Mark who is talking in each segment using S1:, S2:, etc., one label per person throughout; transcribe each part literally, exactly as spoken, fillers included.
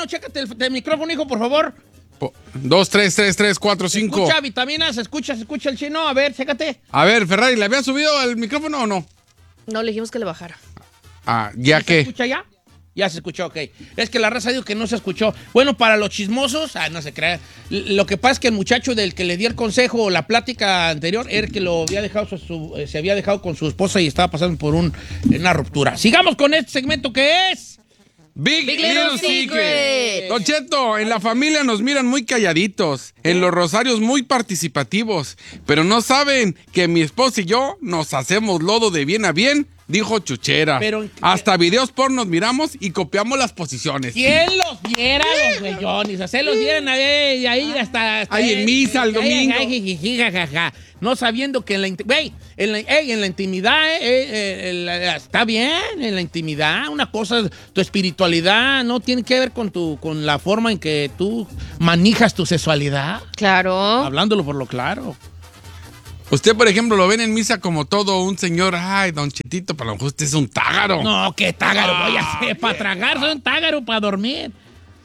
S1: Chino, chécate el, el micrófono, hijo, por favor.
S2: Dos, tres, tres, tres, cuatro, cinco.
S1: Escucha, vitaminas, escucha, se escucha el Chino. A ver, chécate.
S2: A ver, Ferrari, ¿le había subido al micrófono o no?
S3: No, le dijimos que le bajara.
S2: Ah, ¿ya
S1: ¿Se
S2: qué?
S1: escucha ya? Ya se escuchó, ok. Es que la raza dijo que no se escuchó. Bueno, para los chismosos, ah, no se crea. Lo que pasa es que el muchacho del que le di el consejo, la plática anterior, era que lo había dejado su, su, eh, se había dejado con su esposa y estaba pasando por un, una ruptura. Sigamos con este segmento que es...
S2: Big,
S3: Big
S2: Little,
S3: Little
S2: Secret.
S3: Secret.
S2: Don Cheto, en la familia nos miran muy calladitos, en los rosarios muy participativos, pero no saben que mi esposa y yo nos hacemos lodo de bien a bien, dijo Chuchera.
S1: Pero-
S2: Hasta videos pornos miramos y copiamos las posiciones.
S1: ¿Quién los viera, los güeyones? O sea, los vieran ahí, ahí hasta... hasta
S2: Ahí en misa el domingo.
S1: Ay, ay, jiji, jajaja. No sabiendo que en la, inti- güey, en la, ey, en la intimidad eh, eh, el- eh, está bien, en la intimidad, una cosa, tu espiritualidad no tiene que ver con, tu, con la forma en que tú manejas tu sexualidad.
S3: Claro.
S1: Hablándolo por lo claro.
S2: Usted, por ejemplo, lo ven en misa como todo un señor, ay, don Chetito, pero a lo mejor usted es un tágaro.
S1: No, qué tágaro voy a hacer. Para tragar soy un tágaro, para dormir.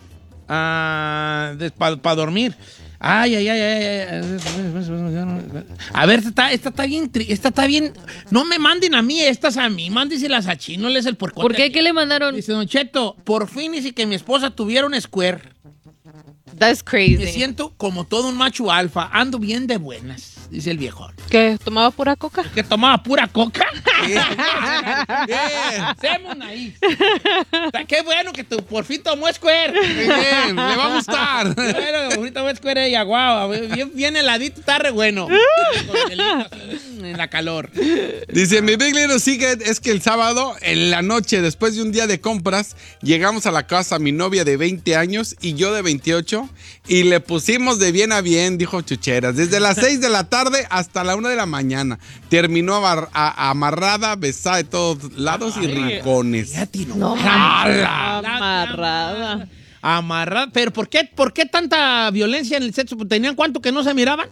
S1: Ah, para pa dormir. Ay, ay, ay, ay. A ver, esta está, esta está bien, tri- esta está bien. No me manden a mí, estas a mí. Mándenselas a Chino, les el porcote.
S3: ¿Por qué? ¿Qué le mandaron?
S1: Dice, Don Cheto, por fin hice que mi esposa tuviera un square.
S3: That's crazy.
S1: Me siento como todo un macho alfa. Ando bien de buenas, dice el viejón.
S4: ¿Qué? ¿Tomaba pura coca?
S1: ¿Que tomaba pura coca?
S2: Bien.
S1: Hacemos ahí. Qué bueno que tú por fin tomó Square.
S2: Bien, le va a gustar.
S1: Qué bueno, ahorita tomó Square ella, guau. Bien, bien heladito, está re bueno. Con hielitos, en la calor.
S2: Dice, mi Big Little Secret es que el sábado, en la noche, después de un día de compras, llegamos a la casa mi novia de veinte años y yo de veintiocho y le pusimos de bien a bien, dijo Chucheras, desde las seis de la tarde hasta la una de la mañana. Terminó abar- a- amarrada, besada de todos lados y rincones.
S1: Fíjate, no.
S3: No,
S1: Jala.
S4: Amarrada.
S1: Amarrada. ¿Pero por qué, por qué tanta violencia en el sexo? ¿Tenían cuánto que no se miraban?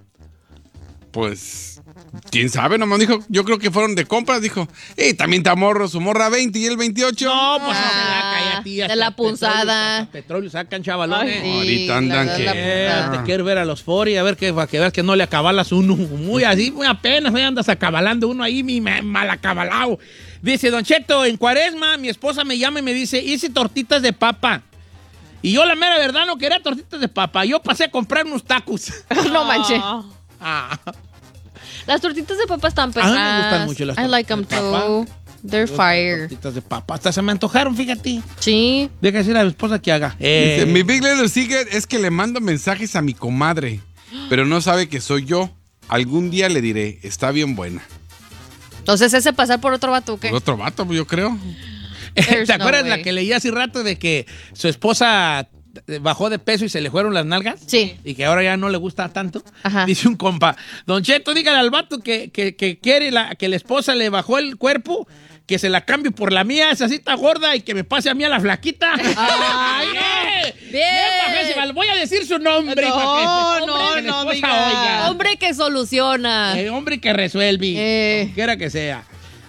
S2: Pues, quién sabe, nomás dijo, yo creo que fueron de compras, dijo, y también te amorro, su morra veinte y él veintiocho.
S1: No, pues
S3: Ah,
S1: no se la cállate,
S3: de
S1: hasta
S3: la
S1: petróleo,
S3: punzada.
S1: hasta Petróleo sacan chavalones.
S4: Ay,
S3: Sí,
S2: Ahorita andan
S3: la-
S2: que-
S3: la
S1: Eh,
S3: puntada.
S1: te quiero ver a los Fori, a ver que, para que veas que no le acabalas uno. Muy así, muy apenas, ahí andas acabalando uno ahí, mi ma- mal acabalado. Dice, Don Cheto, en Cuaresma, mi esposa me llama y me dice, hice tortitas de papa. Y yo, la mera verdad, no quería tortitas de papa. Yo pasé a comprar unos tacos.
S3: No manches.
S1: Ah.
S3: Las tortitas de papa están
S1: A mí
S3: pesadas.
S1: me gustan mucho las
S3: I like them
S1: tortitas de
S3: too. They're fire.
S1: Tortitas de papa. Hasta se me antojaron, fíjate.
S3: Sí.
S1: Deja decir a mi esposa que haga. Eh,
S2: Dice, mi Big Little Secret es que le mando mensajes a mi comadre, pero no sabe que soy yo. Algún día le diré, está bien buena.
S3: Entonces, ¿ese pasar por otro vato o qué?
S2: Pues otro vato, yo creo.
S3: There's
S1: ¿Te
S3: no
S1: acuerdas
S3: way.
S1: la que leí hace rato de que su esposa bajó de peso y se le fueron las nalgas?
S3: Sí.
S1: Y que ahora ya no le gusta tanto.
S3: Ajá.
S1: Dice un compa, Don Cheto, dígale al vato que, que, que quiere la, que la esposa le bajó el cuerpo, que se la cambie por la mía, esa cita gorda, y que me pase a mí a la flaquita.
S3: Ay,
S1: ¡Bien!
S3: bien.
S1: Bien, bajísima. Voy a decir su nombre.
S4: No,
S1: para que,
S4: no,
S1: hombre, que la
S4: no
S1: esposa
S4: diga.
S1: oiga.
S3: Hombre que soluciona.
S1: Eh, hombre que resuelve.
S3: Eh.
S1: Como quiera que sea.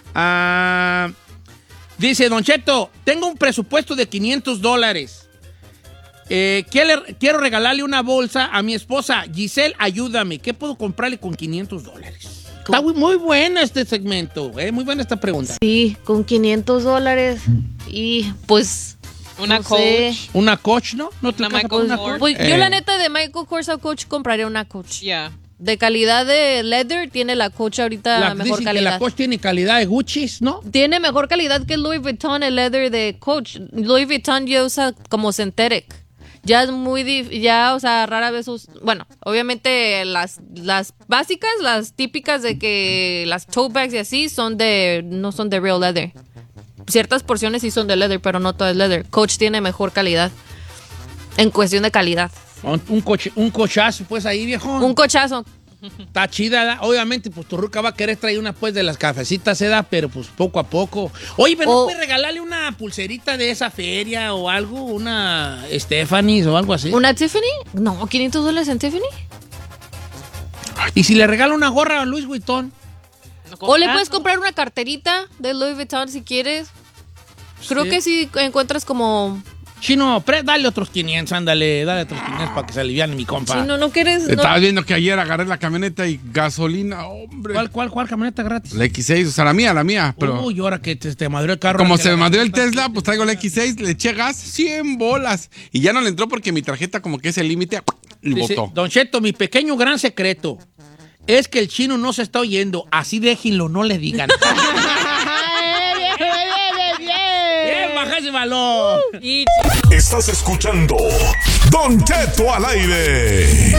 S1: Ah, dice, Don Cheto, tengo un presupuesto de quinientos dólares. Eh, quiero, quiero regalarle una bolsa a mi esposa. Giselle, ayúdame. ¿Qué puedo comprarle con quinientos dólares? Está muy, muy buena este segmento. Eh, muy buena esta pregunta.
S3: Sí, con quinientos dólares. Y pues.
S4: Una
S3: no
S4: coach.
S3: sé.
S1: ¿Una Coach, no? ¿No te
S4: Una
S1: alcanza
S4: Michael
S1: para una
S4: Kors.
S1: Coach?
S3: Pues
S2: Eh.
S3: yo, la neta, de Michael Kors a Coach compraría una Coach.
S4: Yeah.
S3: De calidad de leather, tiene la Coach ahorita
S1: La,
S3: mejor
S1: dicen que
S3: calidad.
S1: la Coach tiene calidad de Gucci, ¿no?
S3: Tiene mejor calidad que Louis Vuitton, el leather de Coach. Louis Vuitton ya usa como synthetic. Ya es muy, dif- ya, o sea, rara vez, us- bueno, obviamente las, las básicas, las típicas de que las tote bags y así son de, no son de real leather. Ciertas porciones sí son de leather, pero no todo es leather. Coach tiene mejor calidad. En cuestión de calidad.
S1: Un, un, coche, un cochazo, pues ahí, viejo.
S3: Un cochazo.
S1: Está chida, ¿da? Obviamente, pues tu ruca va a querer traer una pues de las cafecitas, ¿eh? Da? Pero pues poco a poco. Oye, pero ¿no
S3: O-
S1: puedes regalarle una pulserita de esa feria o algo? Una Stephanie's o algo así.
S3: ¿Una Tiffany? No, quinientos dólares en Tiffany.
S1: Y si le regala una gorra a Louis Vuitton.
S3: O le puedes comprar una carterita de Louis Vuitton si quieres. Creo
S1: Sí.
S3: que sí encuentras como
S1: Chino, pre- dale otros quinientos, ándale, dale otros quinientos para que se aliviane mi compa.
S3: Chino, no quieres. No.
S2: Estabas viendo que ayer agarré la camioneta y gasolina, hombre.
S1: ¿Cuál, cuál, cuál camioneta gratis?
S2: La equis seis, o sea, la mía, la mía. Pero
S1: Uy, ahora que te, te madrió el carro.
S2: como
S1: que
S2: se
S1: la
S2: me madrió el
S1: camioneta-
S2: Tesla, pues traigo la equis seis, le eché gas, cien bolas. Y ya no le entró porque mi tarjeta como que es el límite y
S1: Dice,
S2: botó.
S1: Don Cheto, mi pequeño gran secreto es que el chino no se está oyendo. Así déjenlo, no le digan. ¡Bien, baja ese balón!
S3: Y-
S5: Estás escuchando Don Cheto al aire.